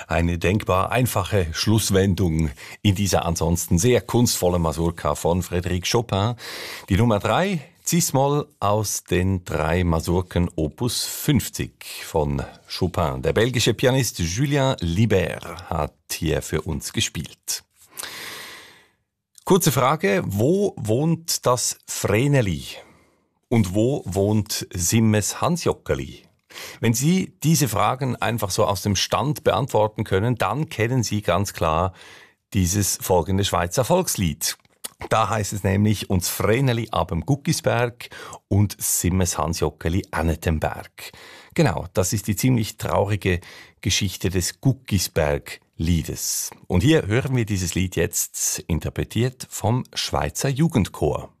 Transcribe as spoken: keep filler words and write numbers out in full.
Eine denkbar einfache Schlusswendung in dieser ansonsten sehr kunstvollen Mazurka von Frédéric Chopin. Die Nummer drei, Cis-Moll aus den drei Mazurken Opus fünfzig von Chopin. Der belgische Pianist Julien Libert hat hier für uns gespielt. Kurze Frage, wo wohnt das Vreneli? Und wo wohnt Simmes Hansjockeli? Wenn Sie diese Fragen einfach so aus dem Stand beantworten können, dann kennen Sie ganz klar dieses folgende Schweizer Volkslied. Da heißt es nämlich «Uns Vreneli abem Guckisberg» und «Simmes Hansjockeli anetem Berg». Genau, das ist die ziemlich traurige Geschichte des Guckisberg-Liedes. Und hier hören wir dieses Lied jetzt interpretiert vom Schweizer Jugendchor.